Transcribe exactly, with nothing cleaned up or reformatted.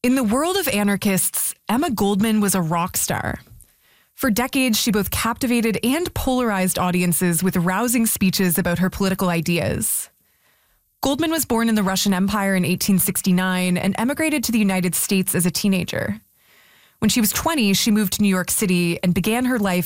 In the world of anarchists, Emma Goldman was a rock star. For decades, she both captivated and polarized audiences with rousing speeches about her political ideas. Goldman was born in the Russian Empire in eighteen sixty-nine and emigrated to the United States as a teenager. When she was twenty, she moved to New York City and began her life